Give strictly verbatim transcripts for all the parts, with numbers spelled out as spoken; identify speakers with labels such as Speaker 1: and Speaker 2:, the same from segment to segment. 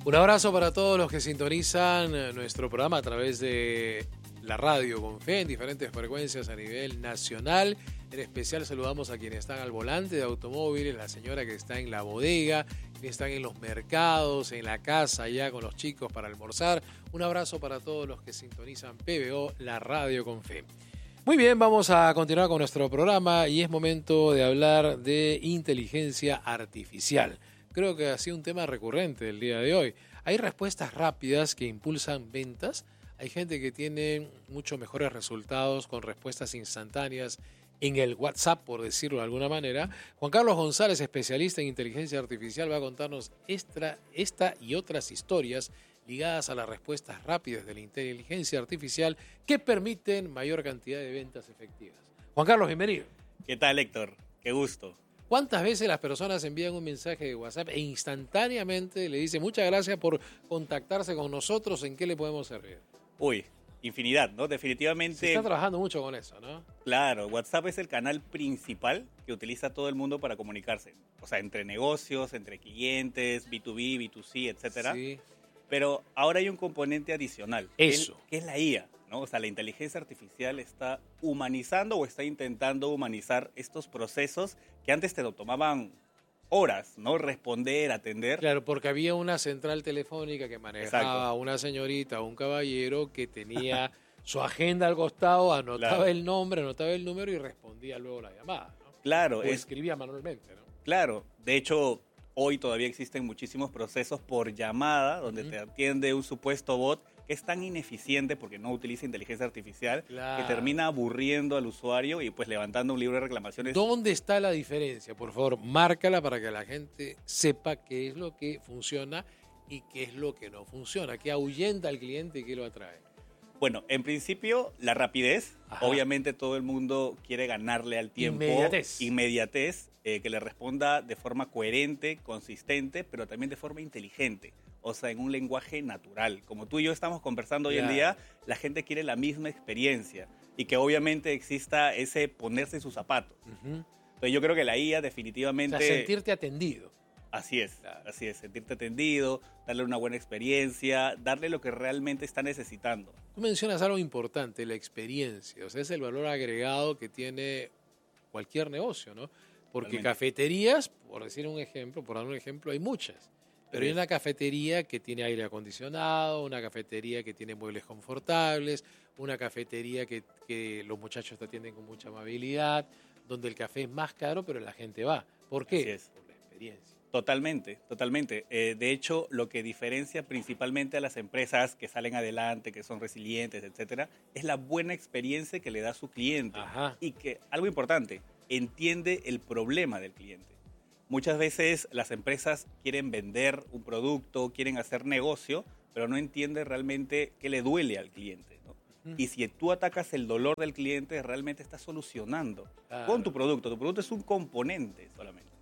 Speaker 1: Un abrazo para todos los que sintonizan nuestro programa a través de la radio con fe en diferentes frecuencias a nivel nacional. En especial saludamos a quienes están al volante de automóviles, la señora que está en la bodega, que están en los mercados, en la casa ya con los chicos para almorzar. Un abrazo para todos los que sintonizan P B O, la radio con fe. Muy bien, vamos a continuar con nuestro programa y es momento de hablar de inteligencia artificial. Creo que ha sido un tema recurrente el día de hoy. Hay respuestas rápidas que impulsan ventas. Hay gente que tiene mucho mejores resultados con respuestas instantáneas en el WhatsApp, por decirlo de alguna manera. Juan Carlos González, especialista en inteligencia artificial, va a contarnos esta, esta y otras historias ligadas a las respuestas rápidas de la inteligencia artificial que permiten mayor cantidad de ventas efectivas. Juan Carlos, bienvenido.
Speaker 2: ¿Qué tal, Héctor? Qué gusto.
Speaker 1: ¿Cuántas veces las personas envían un mensaje de WhatsApp e instantáneamente le dicen muchas gracias por contactarse con nosotros, ¿en qué le podemos servir?
Speaker 2: Uy, infinidad, ¿no? Definitivamente.
Speaker 1: Se está trabajando mucho con eso, ¿no?
Speaker 2: Claro, WhatsApp es el canal principal que utiliza todo el mundo para comunicarse. O sea, entre negocios, entre clientes, B dos B, B dos C, etcétera.
Speaker 1: Sí.
Speaker 2: Pero ahora hay un componente adicional.
Speaker 1: Eso.
Speaker 2: Que es la I A, ¿no? O sea, la inteligencia artificial está humanizando o está intentando humanizar estos procesos que antes te lo tomaban horas, ¿no? Responder, atender.
Speaker 1: Claro, porque había una central telefónica que manejaba
Speaker 2: Exacto.
Speaker 1: una señorita o un caballero que tenía su agenda al costado, anotaba
Speaker 2: Claro.
Speaker 1: el nombre, anotaba el número y respondía luego la llamada, ¿no?
Speaker 2: Claro,
Speaker 1: O
Speaker 2: es,
Speaker 1: escribía manualmente, ¿no?
Speaker 2: claro. De hecho, hoy todavía existen muchísimos procesos por llamada donde
Speaker 1: Uh-huh.
Speaker 2: te atiende un supuesto bot que es tan ineficiente porque no utiliza inteligencia artificial
Speaker 1: Claro.
Speaker 2: que termina aburriendo al usuario y pues levantando un libro de reclamaciones.
Speaker 1: ¿Dónde está la diferencia? Por favor, márcala para que la gente sepa qué es lo que funciona y qué es lo que no funciona, qué ahuyenta al cliente y qué lo atrae.
Speaker 2: Bueno, en principio, la rapidez.
Speaker 1: Ajá.
Speaker 2: Obviamente todo el mundo quiere ganarle al tiempo.
Speaker 1: Inmediatez.
Speaker 2: Inmediatez, eh, que le responda de forma coherente, consistente, pero también de forma inteligente. O sea, en un lenguaje natural. Como tú y yo estamos conversando hoy en
Speaker 1: Claro.
Speaker 2: día, la gente quiere la misma experiencia. Y que obviamente exista ese ponerse en sus zapatos.
Speaker 1: Uh-huh.
Speaker 2: Entonces yo creo que la I A
Speaker 1: O
Speaker 2: definitivamente...
Speaker 1: sea, sentirte atendido.
Speaker 2: Así es,
Speaker 1: Claro.
Speaker 2: así es, sentirte atendido, darle una buena experiencia, darle lo que realmente está necesitando.
Speaker 1: Tú mencionas algo importante, la experiencia. O sea, es el valor agregado que tiene cualquier negocio, ¿no? Porque
Speaker 2: Totalmente.
Speaker 1: cafeterías, por decir un ejemplo, por dar un ejemplo, hay muchas. Pero hay
Speaker 2: Sí.
Speaker 1: una cafetería que tiene aire acondicionado, una cafetería que tiene muebles confortables, una cafetería que, que los muchachos te atienden con mucha amabilidad, donde el café es más caro, pero la gente va. ¿Por qué?
Speaker 2: Así es.
Speaker 1: Por la experiencia.
Speaker 2: Totalmente, totalmente. Eh, de hecho, lo que diferencia principalmente a las empresas que salen adelante, que son resilientes, etcétera, es la buena experiencia que le da a su cliente.
Speaker 1: Ajá.
Speaker 2: Y que, algo importante, entiende el problema del cliente. Muchas veces las empresas quieren vender un producto, quieren hacer negocio, pero no entienden realmente qué le duele al cliente, ¿no?
Speaker 1: Ujú.
Speaker 2: Y si tú atacas el dolor del cliente, realmente estás solucionando
Speaker 1: Claro.
Speaker 2: con tu producto. Tu producto es un componente solamente.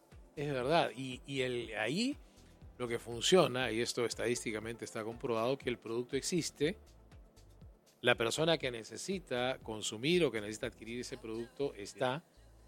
Speaker 1: Es verdad, y, y el, ahí lo que funciona, y esto estadísticamente está comprobado, que el producto existe, la persona que necesita consumir o que necesita adquirir ese producto está,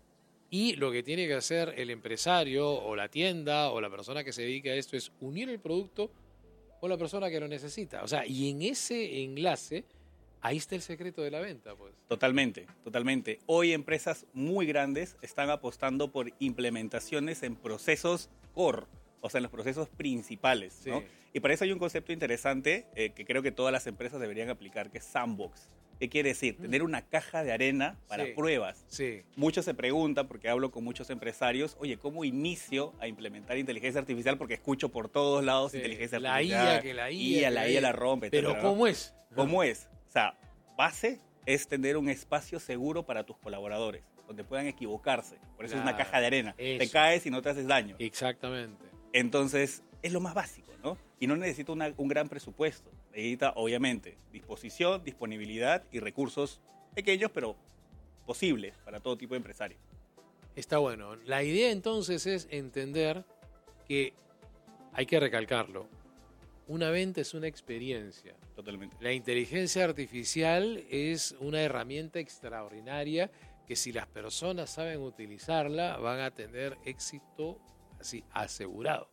Speaker 1: y lo que tiene que hacer el empresario o la tienda o la persona que se dedica a esto es unir el producto con la persona que lo necesita. O sea, y en ese enlace, ahí está el secreto de la venta, pues.
Speaker 2: Totalmente, totalmente. Hoy empresas muy grandes están apostando por implementaciones en procesos core, o sea, en los procesos principales, ¿no?
Speaker 1: Sí.
Speaker 2: Y para eso hay un concepto interesante eh, que creo que todas las empresas deberían aplicar, que es sandbox. ¿Qué quiere decir?
Speaker 1: Mm.
Speaker 2: Tener una caja de arena para
Speaker 1: Sí.
Speaker 2: pruebas.
Speaker 1: Sí.
Speaker 2: Muchos se preguntan, porque hablo con muchos empresarios, oye, ¿cómo inicio a implementar inteligencia artificial? Porque escucho por todos lados
Speaker 1: Sí.
Speaker 2: inteligencia
Speaker 1: La
Speaker 2: artificial.
Speaker 1: I A, que la I A, que
Speaker 2: la
Speaker 1: la
Speaker 2: I A
Speaker 1: I A.
Speaker 2: la rompe.
Speaker 1: Pero
Speaker 2: etcétera, ¿no?
Speaker 1: ¿cómo es?
Speaker 2: ¿Cómo es? O sea, base es tener un espacio seguro para tus colaboradores, donde puedan equivocarse. Por eso es una
Speaker 1: Claro,
Speaker 2: caja de arena.
Speaker 1: eso.
Speaker 2: Te caes y no te haces daño.
Speaker 1: Exactamente.
Speaker 2: Entonces, es lo más básico, ¿no? Y no necesita una- un gran presupuesto. Necesita, obviamente, disposición, disponibilidad y recursos pequeños, pero posibles para todo tipo de empresario.
Speaker 1: Está bueno. La idea entonces es entender que hay que recalcarlo. Una venta es una experiencia.
Speaker 2: Totalmente.
Speaker 1: La inteligencia artificial es una herramienta extraordinaria que si las personas saben utilizarla van a tener éxito así asegurado.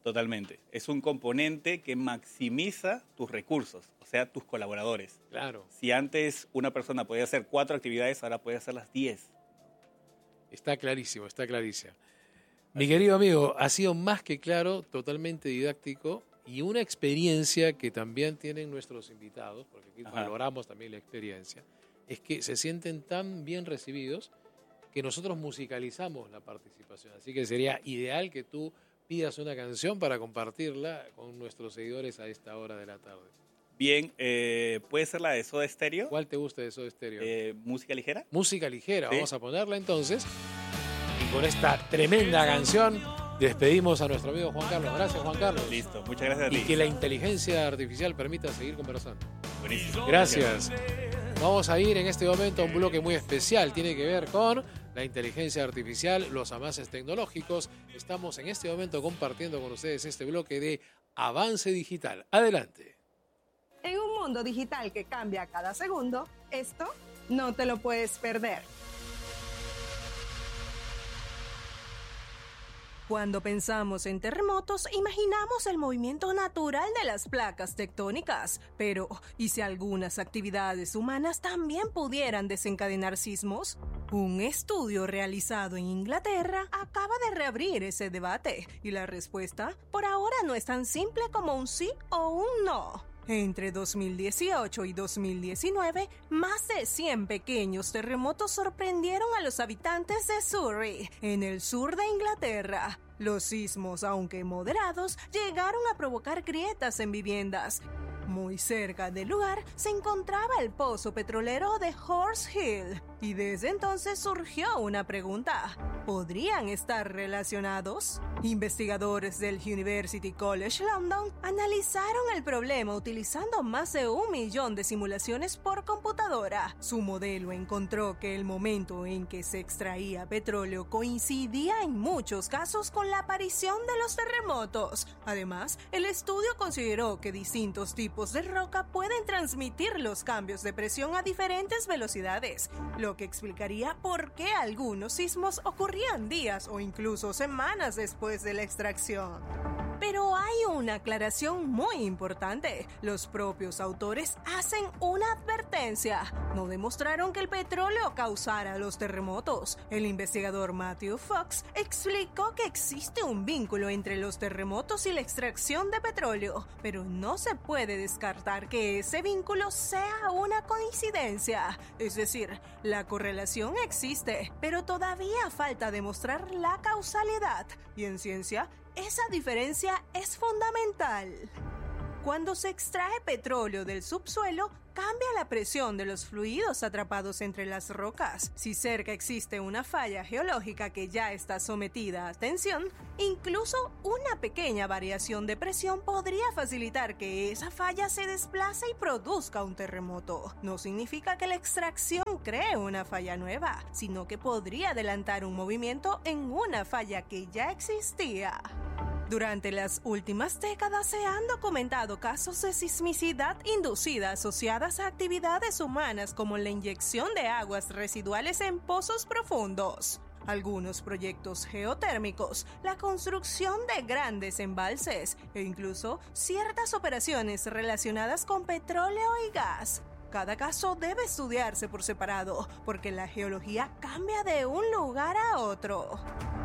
Speaker 2: Totalmente. Es un componente que maximiza tus recursos, o sea, tus colaboradores.
Speaker 1: Claro.
Speaker 2: Si antes una persona podía hacer cuatro actividades, ahora puede hacer las diez.
Speaker 1: Está clarísimo, está clarísimo. Mi querido amigo, ha sido más que claro, totalmente didáctico y una experiencia que también tienen nuestros invitados, porque aquí
Speaker 2: Ajá.
Speaker 1: valoramos también la experiencia, es que se sienten tan bien recibidos que nosotros musicalizamos la participación. Así que sería ideal que tú pidas una canción para compartirla con nuestros seguidores a esta hora de la tarde.
Speaker 2: Bien, eh, ¿puede ser la de Soda Stereo?
Speaker 1: ¿Cuál te gusta de Soda Stereo?
Speaker 2: Eh, ¿Música ligera?
Speaker 1: Música ligera,
Speaker 2: ¿Sí?
Speaker 1: Vamos a ponerla entonces. Y con esta tremenda canción despedimos a nuestro amigo Juan Carlos. Gracias, Juan Carlos.
Speaker 2: Listo, muchas gracias a ti.
Speaker 1: Y que la inteligencia artificial permita seguir conversando.
Speaker 2: Buenísimo.
Speaker 1: Gracias. Vamos a ir en este momento a un bloque muy especial. Tiene que ver con la inteligencia artificial, los avances tecnológicos. Estamos en este momento compartiendo con ustedes este bloque de Avance Digital. Adelante.
Speaker 3: En un mundo digital que cambia cada segundo, esto no te lo puedes perder.
Speaker 4: Cuando pensamos en terremotos, imaginamos el movimiento natural de las placas tectónicas. Pero, ¿y si algunas actividades humanas también pudieran desencadenar sismos? Un estudio realizado en Inglaterra acaba de reabrir ese debate, y la respuesta por ahora no es tan simple como un sí o un no. Entre dos mil dieciocho y dos mil diecinueve, más de cien pequeños terremotos sorprendieron a los habitantes de Surrey, en el sur de Inglaterra. Los sismos, aunque moderados, llegaron a provocar grietas en viviendas. Muy cerca del lugar se encontraba el pozo petrolero de Horse Hill, y desde entonces surgió una pregunta: ¿podrían estar relacionados? Investigadores del University College London analizaron el problema utilizando más de un millón de simulaciones por computadora. Su modelo encontró que el momento en que se extraía petróleo coincidía en muchos casos con la aparición de los terremotos. Además, el estudio consideró que distintos tipos de roca pueden transmitir los cambios de presión a diferentes velocidades, lo que explicaría por qué algunos sismos ocurrían días o incluso semanas después de la extracción. Pero hay una aclaración muy importante. Los propios autores hacen una advertencia. No demostraron que el petróleo causara los terremotos. El investigador Matthew Fox explicó que existe un vínculo entre los terremotos y la extracción de petróleo, pero no se puede descartar que ese vínculo sea una coincidencia. Es decir, la correlación existe, pero todavía falta demostrar la causalidad. Y en ciencia, esa diferencia es fundamental. Cuando se extrae petróleo del subsuelo, cambia la presión de los fluidos atrapados entre las rocas. Si cerca existe una falla geológica que ya está sometida a tensión, incluso una pequeña variación de presión podría facilitar que esa falla se desplace y produzca un terremoto. No significa que la extracción cree una falla nueva, sino que podría adelantar un movimiento en una falla que ya existía. Durante las últimas décadas se han documentado casos de sismicidad inducida asociadas a actividades humanas como la inyección de aguas residuales en pozos profundos, algunos proyectos geotérmicos, la construcción de grandes embalses e incluso ciertas operaciones relacionadas con petróleo y gas. Cada caso debe estudiarse por separado, porque la geología cambia de un lugar a otro.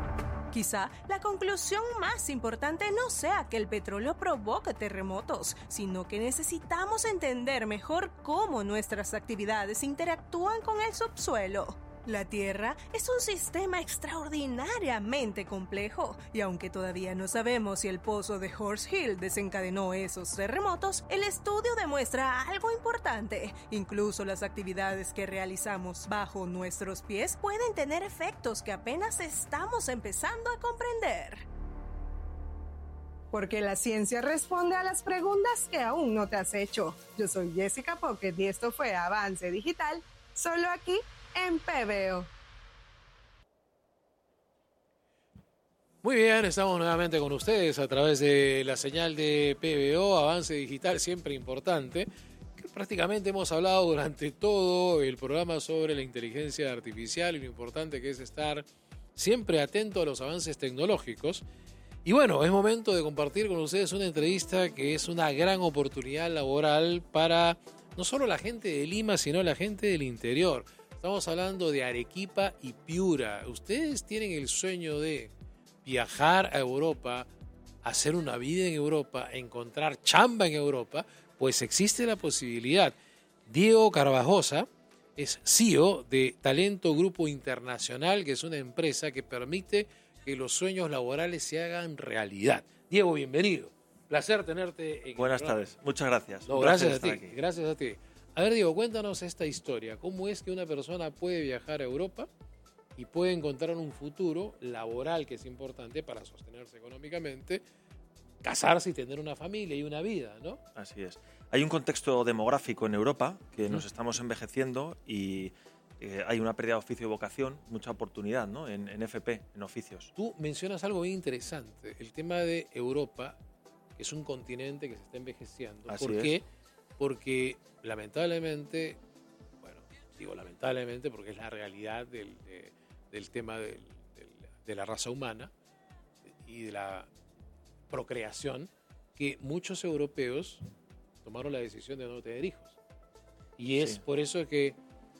Speaker 4: Quizá la conclusión más importante no sea que el petróleo provoque terremotos, sino que necesitamos entender mejor cómo nuestras actividades interactúan con el subsuelo. La Tierra es un sistema extraordinariamente complejo, y aunque todavía no sabemos si el pozo de Horse Hill desencadenó esos terremotos, el estudio demuestra algo importante. Incluso las actividades que realizamos bajo nuestros pies pueden tener efectos que apenas estamos empezando a comprender.
Speaker 3: Porque la ciencia responde a las preguntas que aún no te has hecho. Yo soy Jessica Pocket y esto fue Avance Digital, solo aquí en P B O.
Speaker 1: Muy bien, estamos nuevamente con ustedes a través de la señal de P B O, Avance Digital, siempre importante. Que prácticamente hemos hablado durante todo el programa sobre la inteligencia artificial y lo importante que es estar siempre atento a los avances tecnológicos. Y bueno, es momento de compartir con ustedes una entrevista que es una gran oportunidad laboral para no solo la gente de Lima, sino la gente del interior. Estamos hablando de Arequipa y Piura. Ustedes tienen el sueño de viajar a Europa, hacer una vida en Europa, encontrar chamba en Europa, pues existe la posibilidad. Diego Carvajosa es C E O de Talento Grupo Internacional, que es una empresa que permite que los sueños laborales se hagan realidad. Diego, bienvenido. Placer tenerte en
Speaker 5: Buenas
Speaker 1: el
Speaker 5: tardes, muchas gracias.
Speaker 1: No,
Speaker 5: Un
Speaker 1: gracias a
Speaker 5: placer
Speaker 1: ti,
Speaker 5: estar aquí.
Speaker 1: gracias a ti. A ver, Diego, cuéntanos esta historia. ¿Cómo es que una persona puede viajar a Europa y puede encontrar un futuro laboral que es importante para sostenerse económicamente, casarse y tener una familia y una vida, ¿no?
Speaker 5: Así es. Hay un contexto demográfico en Europa que nos estamos envejeciendo y eh, hay una pérdida de oficio y vocación, mucha oportunidad, ¿no? en, en F P, en oficios.
Speaker 1: Tú mencionas algo bien interesante, el tema de Europa, que es un continente que se está envejeciendo.
Speaker 5: Así
Speaker 1: ¿Por
Speaker 5: es.
Speaker 1: qué? Porque lamentablemente, bueno, digo lamentablemente porque es la realidad del, de- del tema del- del- de la raza humana y de la procreación, que muchos europeos tomaron la decisión de no tener hijos. Y es
Speaker 5: Sí.
Speaker 1: por eso que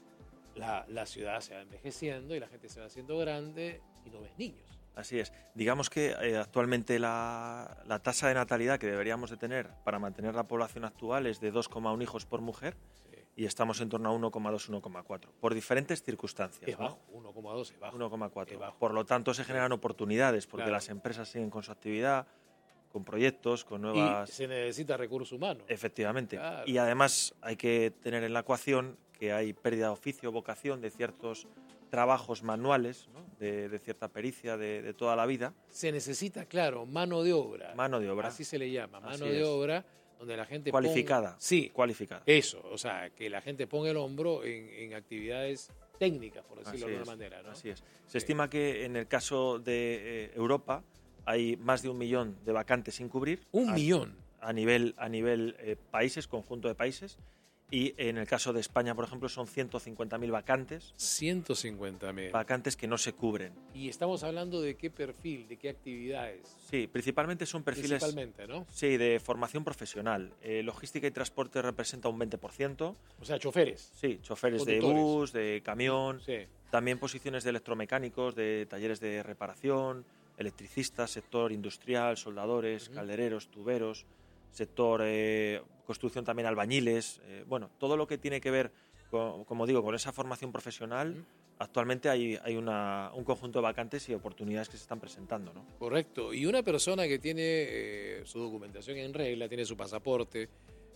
Speaker 1: la, la ciudad se va envejeciendo y la gente se va haciendo grande y no ves niños.
Speaker 5: Así es. Digamos que eh, actualmente la, la tasa de natalidad que deberíamos de tener para mantener la población actual es de dos coma uno hijos por mujer
Speaker 1: Sí.
Speaker 5: y estamos en torno a uno coma dos, uno coma cuatro, por diferentes circunstancias.
Speaker 1: Es
Speaker 5: ¿no?
Speaker 1: bajo, uno coma dos es bajo.
Speaker 5: uno coma cuatro.
Speaker 1: Es bajo.
Speaker 5: Por lo tanto, se generan oportunidades porque
Speaker 1: Claro.
Speaker 5: las empresas siguen con su actividad, con proyectos, con nuevas...
Speaker 1: Y se necesita recurso humano.
Speaker 5: Efectivamente.
Speaker 1: Claro.
Speaker 5: Y además hay que tener en la ecuación que hay pérdida de oficio, vocación de ciertos trabajos manuales, ¿no? de, de cierta pericia de, de toda la vida.
Speaker 1: Se necesita, claro, mano de obra.
Speaker 5: Mano de obra.
Speaker 1: Así se le llama, mano
Speaker 5: Así
Speaker 1: de
Speaker 5: es.
Speaker 1: obra, donde la gente
Speaker 5: Cualificada.
Speaker 1: ponga- sí,
Speaker 5: Cualificada.
Speaker 1: eso, o sea, que la gente ponga el hombro en, en actividades técnicas, por decirlo
Speaker 5: Así
Speaker 1: de
Speaker 5: es,
Speaker 1: alguna manera, ¿no?
Speaker 5: Así es. Se
Speaker 1: Sí.
Speaker 5: estima que en el caso de eh, Europa hay más de un millón de vacantes sin cubrir.
Speaker 1: Un
Speaker 5: a,
Speaker 1: millón.
Speaker 5: A nivel, a nivel eh, países, conjunto de países. Y en el caso de España, por ejemplo, son ciento cincuenta mil vacantes.
Speaker 1: ciento cincuenta mil.
Speaker 5: Vacantes que no se cubren.
Speaker 1: Y estamos hablando de qué perfil, de qué actividades.
Speaker 5: Sí, principalmente son perfiles...
Speaker 1: Principalmente, ¿no?
Speaker 5: Sí, de formación profesional. Eh, logística y transporte representa un veinte por ciento.
Speaker 1: O sea, choferes.
Speaker 5: Sí, choferes de
Speaker 1: Conductores.
Speaker 5: bus, de camión.
Speaker 1: Sí.
Speaker 5: También posiciones de electromecánicos, de talleres de reparación, electricistas, sector industrial, soldadores,
Speaker 1: Ujú.
Speaker 5: caldereros, tuberos, sector eh, construcción también, albañiles. Eh, bueno, todo lo que tiene que ver, con, como digo, con esa formación profesional.
Speaker 1: Ujú.
Speaker 5: Actualmente hay, hay una, un conjunto de vacantes y oportunidades que se están presentando, ¿no?
Speaker 1: Correcto. Y una persona que tiene eh, su documentación en regla, tiene su pasaporte,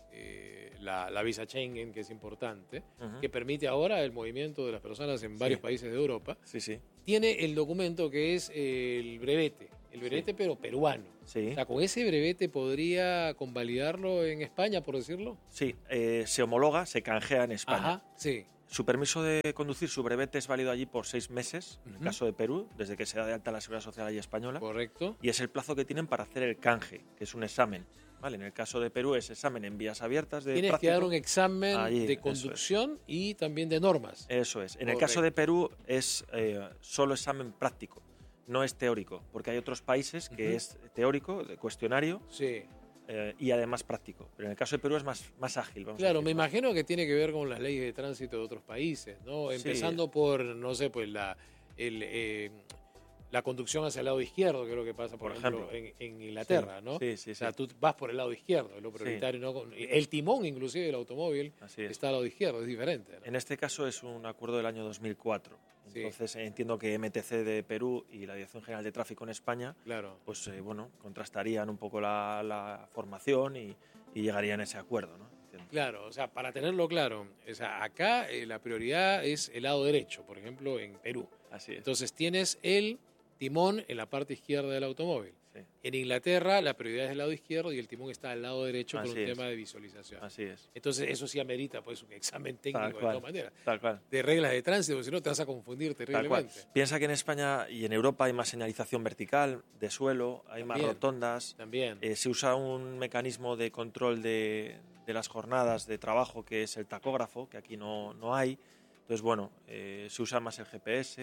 Speaker 1: eh, la, la visa Schengen, que es importante,
Speaker 5: Ujú.
Speaker 1: que permite ahora el movimiento de las personas en varios
Speaker 5: Sí.
Speaker 1: países de Europa,
Speaker 5: Sí, sí.
Speaker 1: tiene el documento que es el brevete, el brevete pero peruano.
Speaker 5: Sí.
Speaker 1: O sea, con ese brevete podría convalidarlo en España, por decirlo.
Speaker 5: Sí, eh, se homologa, se canjea en España.
Speaker 1: Ajá, sí.
Speaker 5: Su permiso de conducir, su brevete es válido allí por seis meses, en el
Speaker 1: Ujú.
Speaker 5: caso de Perú, desde que se da de alta la Seguridad Social allí española,
Speaker 1: Correcto.
Speaker 5: y es el plazo que tienen para hacer el canje, que es un examen. ¿Vale? En el caso de Perú es examen en vías abiertas de
Speaker 1: Tienes que
Speaker 5: práctico.
Speaker 1: dar un examen
Speaker 5: Allí,
Speaker 1: de
Speaker 5: eso es.
Speaker 1: conducción y también de normas.
Speaker 5: Eso es. En el
Speaker 1: Correcto.
Speaker 5: caso de Perú es eh, solo examen práctico, no es teórico, porque hay otros países que
Speaker 1: Ujú.
Speaker 5: es teórico, de cuestionario,
Speaker 1: Sí.
Speaker 5: eh, y además práctico. Pero en el caso de Perú es más, más ágil. Vamos a
Speaker 1: Claro, me
Speaker 5: decir, ¿no?
Speaker 1: imagino que tiene que ver con las leyes de tránsito de otros países, ¿no?
Speaker 5: Sí.
Speaker 1: Empezando por, no sé, pues la, el, eh, la conducción hacia el lado izquierdo, que es lo que pasa, por,
Speaker 5: Por
Speaker 1: ejemplo,
Speaker 5: ejemplo.
Speaker 1: en, en Inglaterra,
Speaker 5: Sí,
Speaker 1: ¿no?
Speaker 5: sí, sí,
Speaker 1: O sea,
Speaker 5: sí.
Speaker 1: tú vas por el lado izquierdo, es lo prioritario, ¿no? Con- El timón, inclusive, del automóvil
Speaker 5: Así es.
Speaker 1: está al lado izquierdo, es diferente, ¿no?
Speaker 5: En este caso es un acuerdo del año dos mil cuatro.
Speaker 1: Sí.
Speaker 5: Entonces eh, entiendo que M T C de Perú y la Dirección General de Tráfico en España,
Speaker 1: Claro.
Speaker 5: pues eh, bueno, contrastarían un poco la, la formación y, y llegarían a ese acuerdo, ¿no? Entiendo.
Speaker 1: Claro, o sea, para tenerlo claro, o sea, acá eh, la prioridad es el lado derecho, por ejemplo, en Perú.
Speaker 5: Así es.
Speaker 1: Entonces tienes el timón en la parte izquierda del automóvil.
Speaker 5: Sí,
Speaker 1: En Inglaterra la prioridad es el lado izquierdo y el timón está al lado derecho por
Speaker 5: Así
Speaker 1: un
Speaker 5: es.
Speaker 1: tema de visualización.
Speaker 5: así es.
Speaker 1: Entonces eso sí amerita pues un examen técnico
Speaker 5: Tal
Speaker 1: de
Speaker 5: cual.
Speaker 1: todas maneras.
Speaker 5: Tal cual.
Speaker 1: De reglas de tránsito, porque si no te vas a confundir
Speaker 5: Tal cual.
Speaker 1: terriblemente.
Speaker 5: Piensa que en España y en Europa hay más señalización vertical, de suelo, hay más
Speaker 1: También.
Speaker 5: rotondas,
Speaker 1: También.
Speaker 5: eh, se usa un mecanismo de control de, de las jornadas de trabajo que es el tacógrafo, que aquí no, no hay. Entonces, bueno, eh, se usa más el G P S,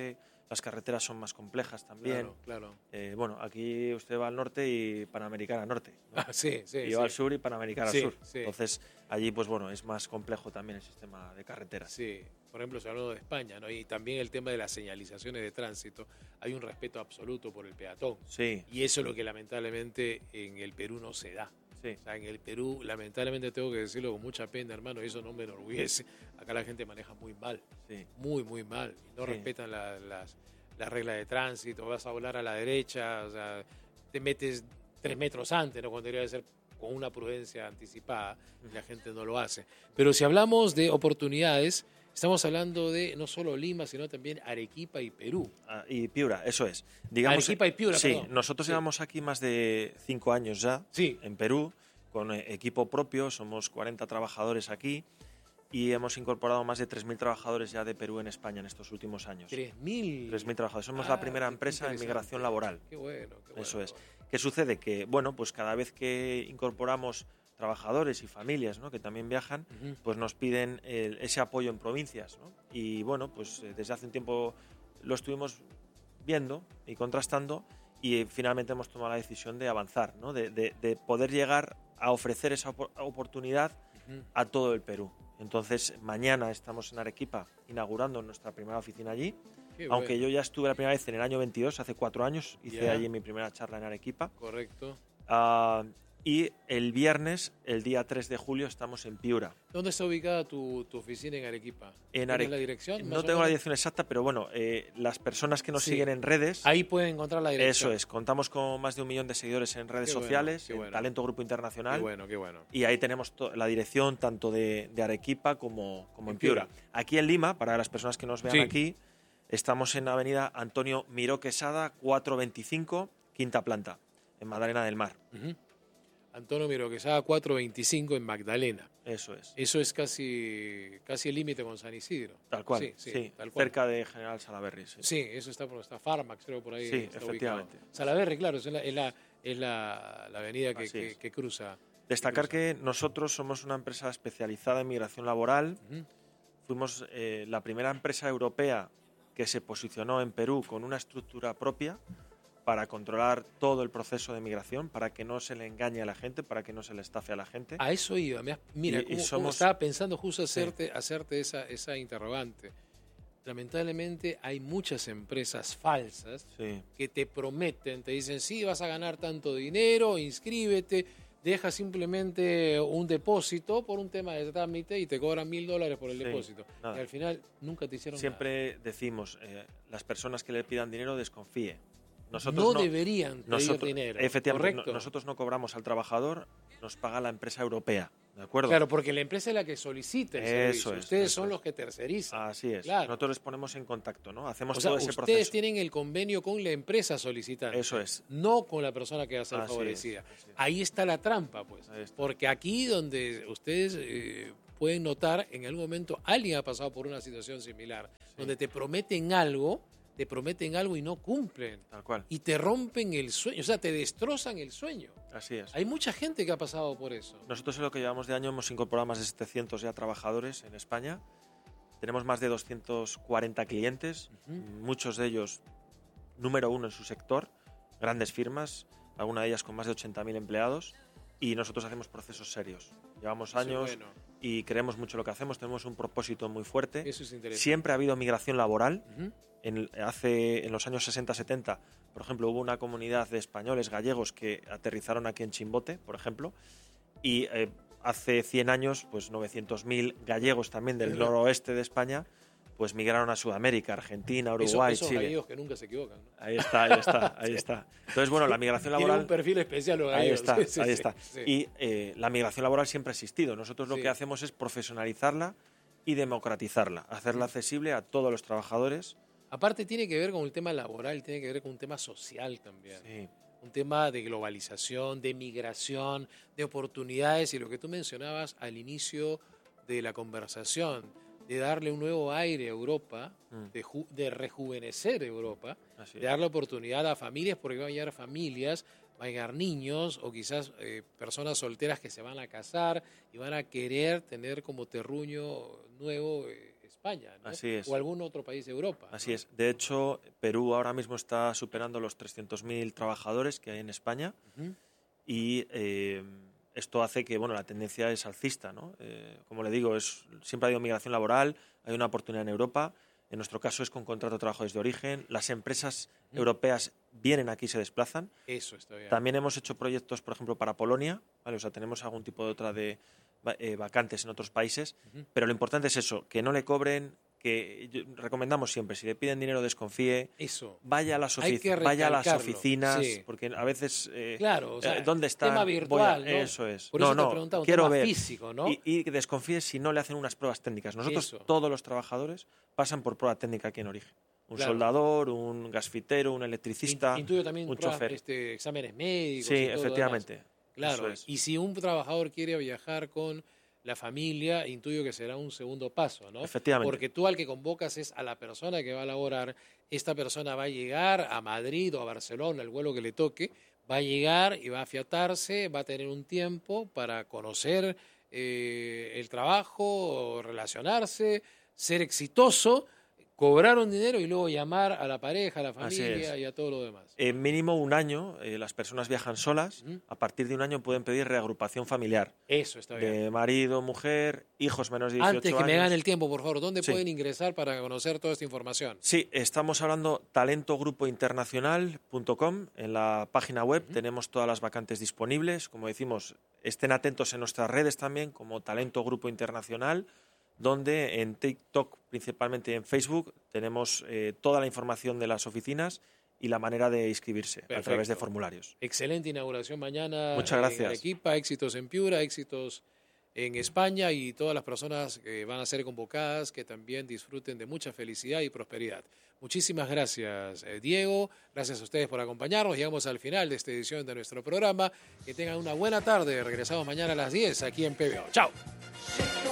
Speaker 5: las carreteras son más complejas también.
Speaker 1: Claro, claro.
Speaker 5: Eh, bueno, aquí usted va al norte y Panamericana norte, ¿no?
Speaker 1: Ah, sí, sí.
Speaker 5: Y
Speaker 1: sí.
Speaker 5: yo al sur y Panamericana
Speaker 1: Sí,
Speaker 5: sur.
Speaker 1: sí.
Speaker 5: Entonces, allí, pues bueno, es más complejo también el sistema de carreteras.
Speaker 1: Sí, por ejemplo, se habló de España, ¿no? Y también el tema de las señalizaciones de tránsito. Hay un respeto absoluto por el peatón.
Speaker 5: Sí,
Speaker 1: Y eso es lo que lamentablemente en el Perú no se da.
Speaker 5: sí.
Speaker 1: O sea, en el Perú, lamentablemente tengo que decirlo con mucha pena, hermano, y eso no me enorgullece. Acá la gente maneja muy mal,
Speaker 5: Sí.
Speaker 1: muy, muy mal. Y no
Speaker 5: Sí.
Speaker 1: respetan la- las, las reglas de tránsito, vas a volar a la derecha, o sea, te metes tres metros antes, ¿no? Cuando debería de ser con una prudencia anticipada, y la gente no lo hace. Pero si hablamos de oportunidades, estamos hablando de no solo Lima, sino también Arequipa y Perú.
Speaker 5: Ah, y Piura, eso es. Digamos,
Speaker 1: Arequipa y Piura,
Speaker 5: Sí,
Speaker 1: perdón.
Speaker 5: nosotros
Speaker 1: Sí.
Speaker 5: llevamos aquí más de cinco años ya,
Speaker 1: Sí.
Speaker 5: en Perú, con eh, equipo propio, somos cuarenta trabajadores aquí y hemos incorporado más de tres mil trabajadores ya de Perú en España en estos últimos años.
Speaker 1: tres mil.
Speaker 5: tres mil trabajadores. Somos
Speaker 1: Ah,
Speaker 5: la primera
Speaker 1: qué
Speaker 5: empresa en
Speaker 1: interesante.
Speaker 5: migración laboral.
Speaker 1: Qué bueno, qué bueno.
Speaker 5: Eso es. ¿Qué sucede? Que, bueno, pues cada vez que incorporamos trabajadores y familias, ¿no?, que también viajan,
Speaker 1: Ujú.
Speaker 5: pues nos piden el- ese apoyo en provincias, ¿no? Y bueno, pues eh, desde hace un tiempo lo estuvimos viendo y contrastando y eh, finalmente hemos tomado la decisión de avanzar, ¿no? De, de- de poder llegar a ofrecer esa opor- oportunidad
Speaker 1: Ujú.
Speaker 5: a todo el Perú. Entonces, mañana estamos en Arequipa inaugurando nuestra primera oficina allí.
Speaker 1: Qué
Speaker 5: Aunque
Speaker 1: bueno.
Speaker 5: yo ya estuve la primera vez en el año veintidós, hace cuatro años, hice
Speaker 1: Ya.
Speaker 5: allí mi primera charla en Arequipa.
Speaker 1: Correcto.
Speaker 5: Ah, y el viernes, el día tres de julio, estamos en Piura.
Speaker 1: ¿Dónde está ubicada tu, tu oficina en Arequipa?
Speaker 5: En
Speaker 1: ¿Tienes
Speaker 5: Are-
Speaker 1: la dirección? más
Speaker 5: No
Speaker 1: o
Speaker 5: tengo la
Speaker 1: menos?
Speaker 5: dirección exacta, pero bueno, eh, las personas que nos
Speaker 1: Sí.
Speaker 5: siguen en redes,
Speaker 1: Ahí pueden encontrar la dirección.
Speaker 5: eso es, contamos con más de un millón de seguidores en redes
Speaker 1: Qué bueno,
Speaker 5: sociales,
Speaker 1: qué
Speaker 5: en
Speaker 1: bueno.
Speaker 5: Talento Grupo
Speaker 1: Qué
Speaker 5: Internacional,
Speaker 1: bueno, qué bueno.
Speaker 5: y ahí tenemos to- la dirección tanto de, de Arequipa como, como
Speaker 1: En
Speaker 5: en Piura.
Speaker 1: Piura.
Speaker 5: Aquí en Lima, para las personas que nos vean
Speaker 1: Sí.
Speaker 5: aquí, estamos en Avenida Antonio Miró Quesada, cuatrocientos veinticinco, quinta planta, en Magdalena del Mar.
Speaker 1: Ujú. Antonio Miroquesada cuatrocientos veinticinco en Magdalena.
Speaker 5: Eso es.
Speaker 1: Eso es casi, casi el límite con San Isidro.
Speaker 5: Tal cual,
Speaker 1: Sí,
Speaker 5: sí,
Speaker 1: sí, tal cual.
Speaker 5: cerca de General Salaberry. Sí,
Speaker 1: Sí, eso está por está Farmax, creo por ahí.
Speaker 5: Sí,
Speaker 1: está
Speaker 5: efectivamente.
Speaker 1: ubicado. Salaberry, claro, es la, es la, es la, la avenida que,
Speaker 5: Así
Speaker 1: que,
Speaker 5: es.
Speaker 1: que cruza.
Speaker 5: Destacar
Speaker 1: que
Speaker 5: que nosotros somos una empresa especializada en migración laboral.
Speaker 1: Ujú.
Speaker 5: Fuimos eh, la primera empresa europea que se posicionó en Perú con una estructura propia para controlar todo el proceso de migración, para que no se le engañe a la gente, para que no se le estafe a la gente.
Speaker 1: A eso iba. me has- Mira,
Speaker 5: Y- y
Speaker 1: cómo- cómo
Speaker 5: somos-
Speaker 1: estaba pensando justo hacerte, hacerte esa, esa interrogante. Lamentablemente hay muchas empresas falsas
Speaker 5: Sí,
Speaker 1: que te prometen, te dicen, sí, vas a ganar tanto dinero, inscríbete, deja simplemente un depósito por un tema de trámite y te cobran mil dólares por el
Speaker 5: Sí,
Speaker 1: depósito.
Speaker 5: nada.
Speaker 1: Y al final nunca te hicieron
Speaker 5: siempre decimos, eh, las personas que le pidan dinero desconfíe.
Speaker 1: nada.
Speaker 5: Nosotros
Speaker 1: No, deberían pedir
Speaker 5: nosotros,
Speaker 1: dinero.
Speaker 5: efectivamente,
Speaker 1: correcto.
Speaker 5: no- nosotros no cobramos al trabajador, nos paga la empresa europea, ¿de acuerdo?
Speaker 1: Claro, porque la empresa es la que solicita el
Speaker 5: Eso
Speaker 1: servicio.
Speaker 5: es,
Speaker 1: Ustedes
Speaker 5: eso
Speaker 1: son
Speaker 5: es.
Speaker 1: los que tercerizan.
Speaker 5: Así es.
Speaker 1: Claro.
Speaker 5: Nosotros les ponemos en contacto, ¿no? Hacemos
Speaker 1: O sea,
Speaker 5: todo ese
Speaker 1: ustedes
Speaker 5: proceso.
Speaker 1: tienen el convenio con la empresa solicitante.
Speaker 5: Eso es.
Speaker 1: No con la persona que va a ser
Speaker 5: Así es,
Speaker 1: favorecida.
Speaker 5: así es.
Speaker 1: Ahí está la trampa, pues.
Speaker 5: Ahí está.
Speaker 1: Porque aquí donde ustedes eh, pueden notar, en algún momento alguien ha pasado por una situación similar, donde te prometen algo, te prometen algo y no cumplen.
Speaker 5: Tal cual.
Speaker 1: Y te rompen el sueño, o sea, te destrozan el sueño.
Speaker 5: Así es.
Speaker 1: Hay mucha gente que ha pasado por eso.
Speaker 5: Nosotros en lo que llevamos de año hemos incorporado más de setecientos ya trabajadores en España. Tenemos más de doscientos cuarenta clientes,
Speaker 1: Ujú.
Speaker 5: muchos de ellos número uno en su sector, grandes firmas, alguna de ellas con más de ochenta mil empleados, y nosotros hacemos procesos serios. Llevamos
Speaker 1: Eso es
Speaker 5: años
Speaker 1: bueno.
Speaker 5: y creemos mucho lo que hacemos, tenemos un propósito muy fuerte.
Speaker 1: Eso es interesante.
Speaker 5: Siempre ha habido migración laboral.
Speaker 1: Ujú.
Speaker 5: En, hace, en los años sesenta setenta, por ejemplo, hubo una comunidad de españoles gallegos que aterrizaron aquí en Chimbote, por ejemplo, y eh, hace cien años, pues novecientos mil gallegos también del
Speaker 1: Claro.
Speaker 5: noroeste de España, pues migraron a Sudamérica, Argentina,
Speaker 1: Eso-
Speaker 5: Uruguay,
Speaker 1: esos
Speaker 5: Chile.
Speaker 1: gallegos que nunca se equivocan. ¿no?
Speaker 5: Ahí está, ahí está, ahí está. Entonces, bueno, la migración
Speaker 1: Tienen
Speaker 5: laboral...
Speaker 1: un perfil especial los
Speaker 5: Ahí
Speaker 1: gallegos.
Speaker 5: está,
Speaker 1: Sí, sí,
Speaker 5: ahí
Speaker 1: sí,
Speaker 5: está.
Speaker 1: sí.
Speaker 5: Y eh, la migración laboral siempre ha existido. Nosotros lo
Speaker 1: Sí.
Speaker 5: que hacemos es profesionalizarla y democratizarla, hacerla accesible a todos los trabajadores.
Speaker 1: Aparte tiene que ver con el tema laboral, tiene que ver con un tema social también.
Speaker 5: Sí,
Speaker 1: Un tema de globalización, de migración, de oportunidades y lo que tú mencionabas al inicio de la conversación, de darle un nuevo aire a Europa,
Speaker 5: Mm.
Speaker 1: de, ju- de rejuvenecer Europa,
Speaker 5: así
Speaker 1: de
Speaker 5: es.
Speaker 1: darle oportunidad a familias, porque van a llegar familias, van a llegar niños o quizás eh, personas solteras que se van a casar y van a querer tener como terruño nuevo eh, España, ¿no?
Speaker 5: Así es.
Speaker 1: O algún otro país de Europa.
Speaker 5: Así
Speaker 1: ¿no?
Speaker 5: es. De hecho, Perú ahora mismo está superando los trescientos mil trabajadores que hay en España.
Speaker 1: Ujú.
Speaker 5: Y eh, esto hace que, bueno, la tendencia es alcista, ¿no? Eh, como le digo, es, siempre ha habido migración laboral, hay una oportunidad en Europa. En nuestro caso es con contrato de trabajo desde origen. Las empresas
Speaker 1: Ujú.
Speaker 5: europeas vienen aquí y se desplazan.
Speaker 1: Eso está bien.
Speaker 5: También hemos hecho proyectos, por ejemplo, para Polonia, ¿vale? O sea, tenemos algún tipo de otra de va- eh, vacantes en otros países,
Speaker 1: Ujú.
Speaker 5: pero lo importante es eso, que no le cobren, que yo- recomendamos siempre, si le piden dinero desconfíe,
Speaker 1: Eso.
Speaker 5: vaya a las,
Speaker 1: Hay
Speaker 5: ofici-
Speaker 1: que
Speaker 5: vaya a las
Speaker 1: recalcarlo,
Speaker 5: oficinas,
Speaker 1: sí.
Speaker 5: porque a veces... eh,
Speaker 1: Claro, o sea,
Speaker 5: eh, ¿dónde está?
Speaker 1: tema
Speaker 5: Voy a-
Speaker 1: virtual, ¿no?
Speaker 5: Eso es.
Speaker 1: Por
Speaker 5: no,
Speaker 1: eso te
Speaker 5: no,
Speaker 1: preguntaba, un
Speaker 5: quiero
Speaker 1: tema
Speaker 5: ver.
Speaker 1: físico, ¿no?
Speaker 5: Y, y que desconfíes si no le hacen unas pruebas técnicas. Nosotros,
Speaker 1: Eso.
Speaker 5: todos los trabajadores, pasan por prueba técnica aquí en origen. Un
Speaker 1: Claro.
Speaker 5: soldador, un gasfitero, un electricista,
Speaker 1: In- Intuyo también
Speaker 5: un
Speaker 1: pruebas,
Speaker 5: chofer.
Speaker 1: este, exámenes médicos.
Speaker 5: Sí,
Speaker 1: y todo lo
Speaker 5: efectivamente.
Speaker 1: demás. Claro,
Speaker 5: Eso es.
Speaker 1: y si un trabajador quiere viajar con la familia, intuyo que será un segundo paso, ¿no?
Speaker 5: Efectivamente.
Speaker 1: Porque tú al que convocas es a la persona que va a laborar. Esta persona va a llegar a Madrid o a Barcelona, el vuelo que le toque, va a llegar y va a afiatarse, va a tener un tiempo para conocer eh, el trabajo, relacionarse, ser exitoso, cobrar un dinero y luego llamar a la pareja, a la
Speaker 5: Así
Speaker 1: familia
Speaker 5: es.
Speaker 1: y a todo lo demás.
Speaker 5: En mínimo un año, eh, las personas viajan solas.
Speaker 1: Ujú.
Speaker 5: A partir de un año pueden pedir reagrupación familiar.
Speaker 1: Eso está bien.
Speaker 5: De marido, mujer, hijos menos de dieciocho
Speaker 1: Antes que
Speaker 5: años.
Speaker 1: me hagan el tiempo, por favor, ¿dónde
Speaker 5: Sí.
Speaker 1: pueden ingresar para conocer toda esta información?
Speaker 5: Sí, estamos hablando talento grupo internacional punto com. En la página web
Speaker 1: Ujú.
Speaker 5: tenemos todas las vacantes disponibles. Como decimos, estén atentos en nuestras redes también, como Talento Grupo Internacional, donde en TikTok, principalmente en Facebook, tenemos eh, toda la información de las oficinas y la manera de inscribirse a
Speaker 1: Perfecto.
Speaker 5: través de formularios.
Speaker 1: Excelente inauguración mañana
Speaker 5: Muchas
Speaker 1: en
Speaker 5: gracias.
Speaker 1: Arequipa, éxitos en Piura, éxitos en España y todas las personas que van a ser convocadas que también disfruten de mucha felicidad y prosperidad. Muchísimas gracias, eh, Diego. Gracias a ustedes por acompañarnos. Llegamos al final de esta edición de nuestro programa. Que tengan una buena tarde. Regresamos mañana a las diez aquí en P B O. Chao.